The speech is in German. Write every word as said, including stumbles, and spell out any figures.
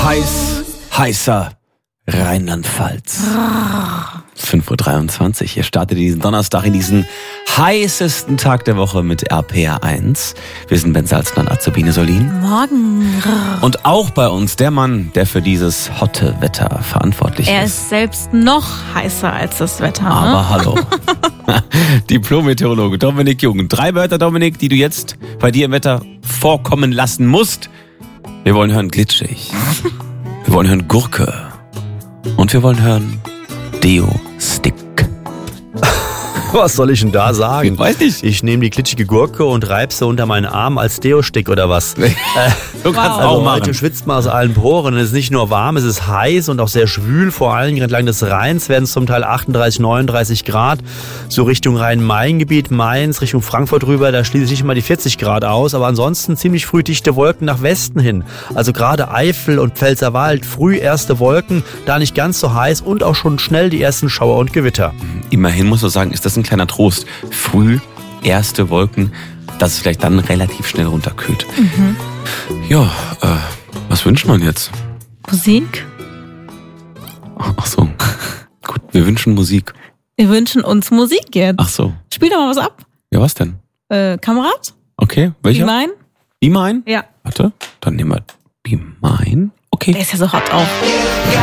Heiß, heißer Rheinland-Pfalz. fünf Uhr dreiundzwanzig. Hier startet diesen Donnerstag in diesen heißesten Tag der Woche mit R P R eins. Wir sind Ben Salzmann und Azubine Solin. Morgen. Und auch bei uns der Mann, der für dieses hotte Wetter verantwortlich Er ist. ist selbst noch heißer als das Wetter. Ne? Aber hallo. Diplom-Meteorologe Dominik Jung. Drei Wörter, Dominik, die du jetzt bei dir im Wetter vorkommen lassen musst. Wir wollen hören glitschig. Wir wollen hören Gurke. Und wir wollen hören Deo-Stick. Was soll ich denn da sagen? Ich weiß nicht. Ich nehme die glitschige Gurke und reibe sie unter meinen Arm als Deo-Stick oder was. Du kannst Wow. auch Also machen. heute schwitzt man aus allen Poren. Es ist nicht nur warm, es ist heiß und auch sehr schwül. Vor allen Dingen entlang des Rheins werden es zum Teil achtunddreißig, neununddreißig Grad. So Richtung Rhein-Main-Gebiet, Mainz, Richtung Frankfurt rüber, da schließe ich nicht mal die vierzig Grad aus. Aber ansonsten ziemlich früh dichte Wolken nach Westen hin. Also gerade Eifel und Pfälzerwald, früh erste Wolken, da nicht ganz so heiß und auch schon schnell die ersten Schauer und Gewitter. Immerhin muss man sagen, ist das ein kleiner Trost. Früh erste Wolken, dass es vielleicht dann relativ schnell runterkühlt. Mhm. Ja, äh, was wünscht man jetzt? Musik. Ach so. Gut, wir wünschen Musik. Wir wünschen uns Musik jetzt. Ach so. Spiel doch mal was ab. Ja, was denn? Äh, Kamerad? Okay, welcher? Wie mein? Be Mine? Ja. Warte, dann nehmen wir Be Mine. Okay. Der ist ja so hot auch.